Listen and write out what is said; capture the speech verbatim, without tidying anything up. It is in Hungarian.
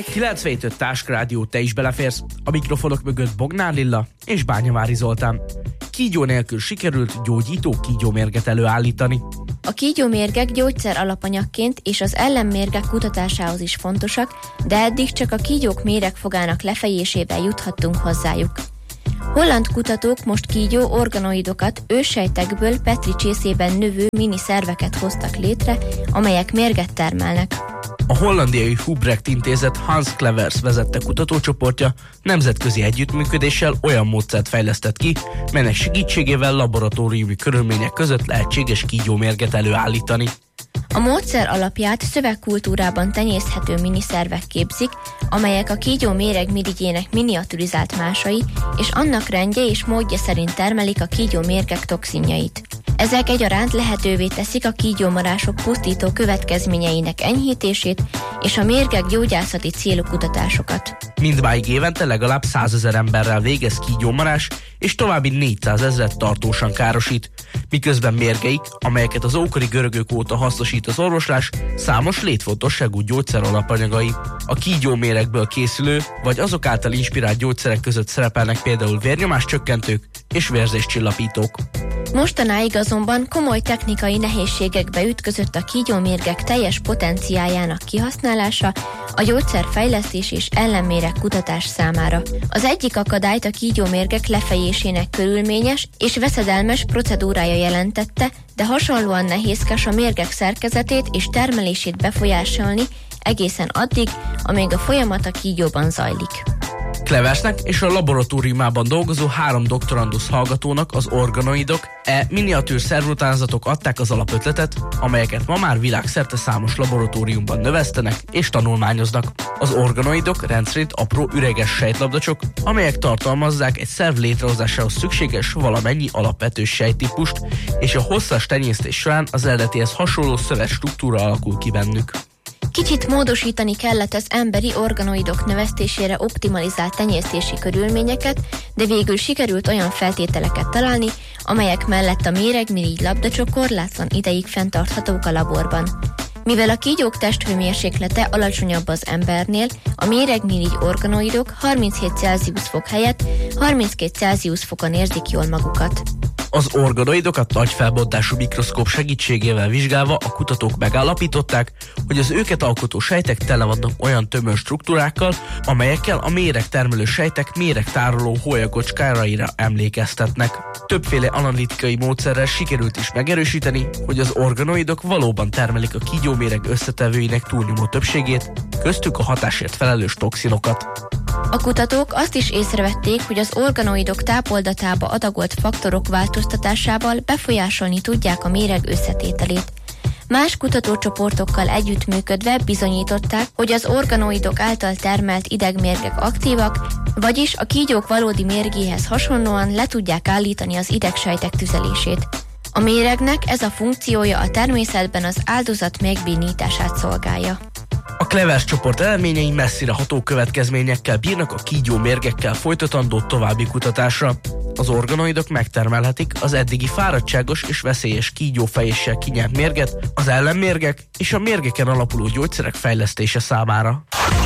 kilencvenhét öt Táskrádió, te is beleférsz. A mikrofonok mögött Bognár Lilla és Bányavári Zoltán. Kígyó nélkül sikerült gyógyító kígyómérget előállítani. A kígyómérgek gyógyszer alapanyagként és az ellenmérgek kutatásához is fontosak, de eddig csak a kígyók méregfogának lefejésével juthattunk hozzájuk. Holland kutatók most kígyó organoidokat őssejtekből Petri csészében növő mini szerveket hoztak létre, amelyek mérget termelnek. A hollandiai Hubrecht intézet Hans Clevers vezette kutatócsoportja nemzetközi együttműködéssel olyan módszert fejlesztett ki, melynek segítségével laboratóriumi körülmények között lehetséges kígyómérget előállítani. A módszer alapját szövegkultúrában tenyészthető miniszervek képzik, amelyek a kígyó méreg mirigyének miniaturizált másai, és annak rendje és módja szerint termelik a kígyó mérgek toxinjait. Ezek egyaránt lehetővé teszik a kígyómarások pusztító következményeinek enyhítését és a mérgek gyógyászati célú kutatásokat. Mindmáig évente legalább százezer emberrel végez kígyómarás, és további négyszázezret tartósan károsít, miközben mérgeik, amelyeket az ókori görögök óta hasznosít az orvoslás, számos létfontosságú gyógyszer alapanyagai. A kígyóméregből készülő, vagy azok által inspirált gyógyszerek között szerepelnek például vérnyomáscsökkentők és vérzéscsillapítók. Mostanáig azonban komoly technikai nehézségekbe ütközött a kígyómérgek teljes potenciáljának kihasználása a gyógyszerfejlesztés és ellenméreg kutatás számára. Az egyik akadályt a kígyómérgek lefejésének körülményes és veszedelmes procedúrája jelentette, de hasonlóan nehézkes a mérgek szerkezetét és termelését befolyásolni egészen addig, amíg a folyamat a kígyóban zajlik. Cleversnek és a laboratóriumában dolgozó három doktorandusz hallgatónak az organoidok, e miniatűr szervutánzatok adták az alapötletet, amelyeket ma már világszerte számos laboratóriumban növesztenek és tanulmányoznak. Az organoidok rendszerint apró üreges sejtlabdacsok, amelyek tartalmazzák egy szerv létrehozásához szükséges valamennyi alapvető sejttípust, és a hosszas tenyésztés során az eredetihez hasonló szöves struktúra alakul ki bennük. Kicsit módosítani kellett az emberi organoidok növesztésére optimalizált tenyésztési körülményeket, de végül sikerült olyan feltételeket találni, amelyek mellett a méregmirigy labdacsok korlátlan ideig fenntarthatók a laborban. Mivel a kígyók testhőmérséklete alacsonyabb az embernél, a méregmirigy organoidok harminchét Celsius fok helyett harminckét Celsius fokon érzik jól magukat. Az organoidokat nagy felbontású mikroszkóp segítségével vizsgálva a kutatók megállapították, hogy az őket alkotó sejtek tele vannak olyan tömör struktúrákkal, amelyekkel a méregtermelő sejtek méregtároló hólyagocskáraira emlékeztetnek. Többféle analitikai módszerrel sikerült is megerősíteni, hogy az organoidok valóban termelik a kígyóméreg összetevőinek túlnyomó többségét, köztük a hatásért felelős toxinokat. A kutatók azt is észrevették, hogy az organoidok tápoldatába adagolt faktorok változtatásával befolyásolni tudják a méreg összetételét. Más kutatócsoportokkal együttműködve bizonyították, hogy az organoidok által termelt idegmérgek aktívak, vagyis a kígyók valódi mérgéhez hasonlóan le tudják állítani az idegsejtek tüzelését. A méregnek ez a funkciója a természetben az áldozat megbénítását szolgálja. A Clevers csoport eredményei messzire ható következményekkel bírnak a kígyómérgekkel folytatandó további kutatásra. Az organoidok megtermelhetik az eddigi fáradtságos és veszélyes kígyófejéssel kinyert mérget, az ellenmérgek és a mérgeken alapuló gyógyszerek fejlesztése számára.